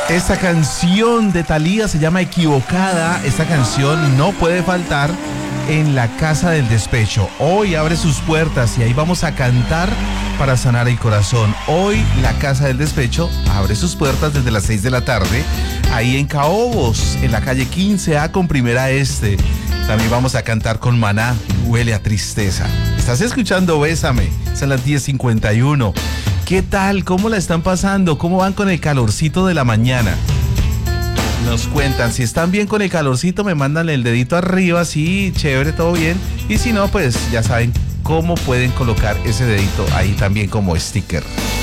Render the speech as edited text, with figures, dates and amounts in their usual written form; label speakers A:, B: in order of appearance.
A: Esta canción de Thalía se llama Equivocada. Esta canción no puede faltar en la Casa del Despecho. Hoy abre sus puertas y ahí vamos a cantar para sanar el corazón. Hoy la Casa del Despecho abre sus puertas desde las 6 de la tarde, ahí en Caobos, en la calle 15A con Primera Este. También vamos a cantar con Maná, Huele a Tristeza. Estás escuchando Bésame, son las 10:51. ¿Qué tal? ¿Cómo la están pasando? ¿Cómo van con el calorcito de la mañana? Nos cuentan, si están bien con el calorcito, me mandan el dedito arriba, sí, chévere, todo bien. Y si no, pues ya saben cómo pueden colocar ese dedito ahí también como sticker.